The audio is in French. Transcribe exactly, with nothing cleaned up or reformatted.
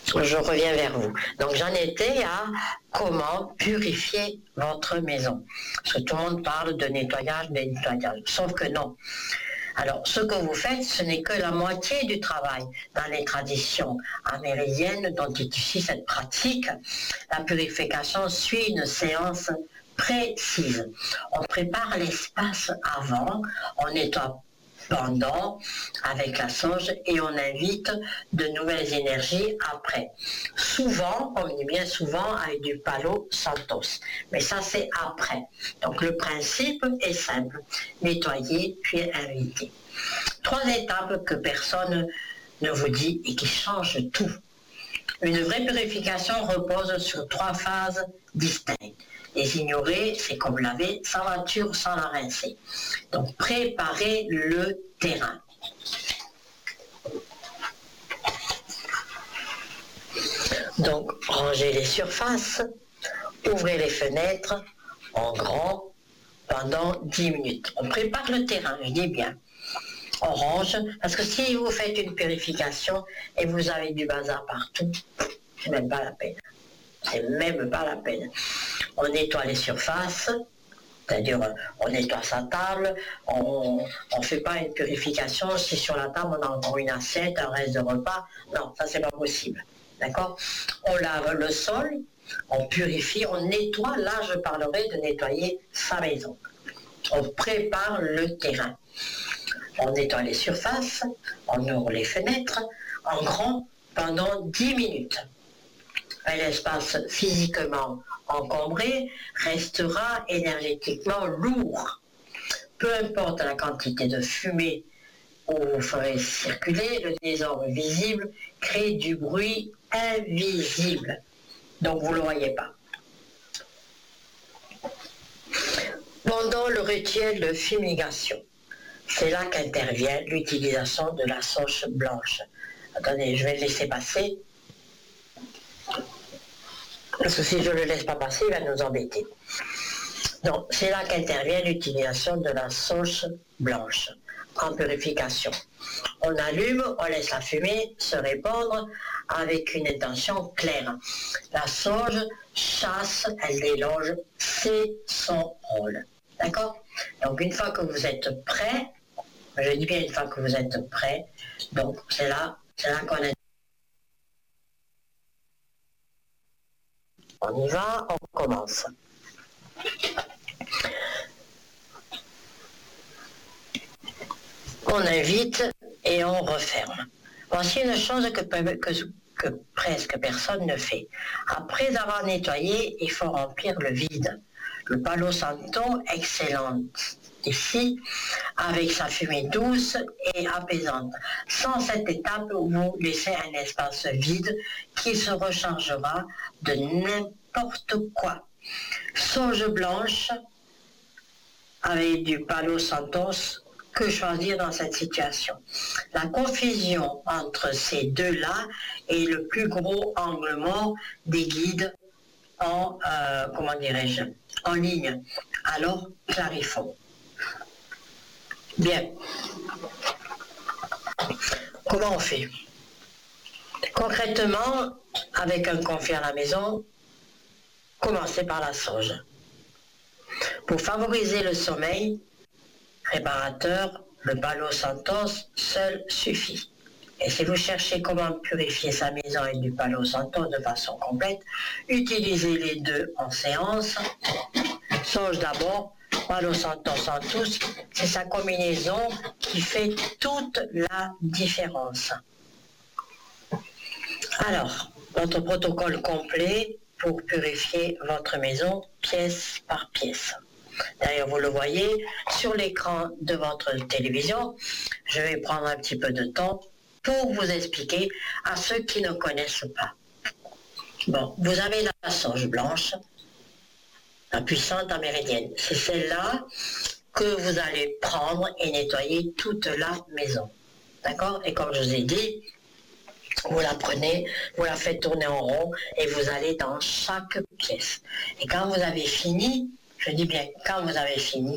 je reviens vers vous. Donc j'en étais à comment purifier votre maison. Parce que tout le monde parle de nettoyage, de nettoyage, sauf que non. Alors, ce que vous faites, ce n'est que la moitié du travail. Dans les traditions amérindiennes dont est issue cette pratique, la purification suit une séance précise. On prépare l'espace avant, on nettoie pendant avec la sauge et on invite de nouvelles énergies après. Souvent, on dit bien souvent avec du Palo Santos, mais ça c'est après. Donc le principe est simple, nettoyer puis inviter. Trois étapes que personne ne vous dit et qui changent tout. Une vraie purification repose sur trois phases distinctes. Les ignorer, c'est comme laver sa voiture sans la rincer. Donc, préparez le terrain. Donc, rangez les surfaces, ouvrez les fenêtres en grand pendant dix minutes. On prépare le terrain, je dis bien. On range, parce que si vous faites une purification et vous avez du bazar partout, c'est même pas la peine. C'est même pas la peine. On nettoie les surfaces, c'est-à-dire on nettoie sa table, on ne fait pas une purification si sur la table on a encore une assiette, un reste de repas. Non, ça c'est pas possible. D'accord? On lave le sol, on purifie, on nettoie. Là, je parlerai de nettoyer sa maison. On prépare le terrain. On nettoie les surfaces, on ouvre les fenêtres en grand pendant dix minutes. Un espace physiquement encombré restera énergétiquement lourd. Peu importe la quantité de fumée où vous ferez circuler, le désordre visible crée du bruit invisible. Donc vous ne le voyez pas. Pendant le rituel de fumigation, c'est là qu'intervient l'utilisation de la sauge blanche. Attendez, je vais le laisser passer. Parce que si je ne le laisse pas passer, il va nous embêter. Donc, c'est là qu'intervient l'utilisation de la sauge blanche en purification. On allume, on laisse la fumée se répandre avec une intention claire. La sauge chasse, elle déloge, c'est son rôle. D'accord? Donc, une fois que vous êtes prêt, je dis bien une fois que vous êtes prêt, donc c'est là, c'est là qu'on est. On y va, on commence. On invite et on referme. Voici une chose que, que, que presque personne ne fait. Après avoir nettoyé, il faut remplir le vide. Le Palo Santo, excellent ici, avec sa fumée douce et apaisante. Sans cette étape, vous laissez un espace vide qui se rechargera de n'importe quoi. Sauge blanche avec du Palo Santos, que choisir dans cette situation? La confusion entre ces deux-là est le plus gros angle mort des guides en, euh, comment dirais-je, en ligne. Alors, clarifions. Bien. Comment on fait? Concrètement, avec un confit à la maison, commencez par la sauge. Pour favoriser le sommeil réparateur, le Palo Santos seul suffit. Et si vous cherchez comment purifier sa maison avec du Palo Santos de façon complète, utilisez les deux en séance. Sauge d'abord, Palo Santos en tous, c'est sa combinaison qui fait toute la différence. Alors, votre protocole complet pour purifier votre maison pièce par pièce. D'ailleurs, vous le voyez sur l'écran de votre télévision. Je vais prendre un petit peu de temps pour vous expliquer à ceux qui ne connaissent pas. Bon, vous avez la sauge blanche, la puissante amérindienne. C'est celle-là que vous allez prendre et nettoyer toute la maison. D'accord? Et comme je vous ai dit, vous la prenez, vous la faites tourner en rond et vous allez dans chaque pièce. Et quand vous avez fini, je dis bien, quand vous avez fini,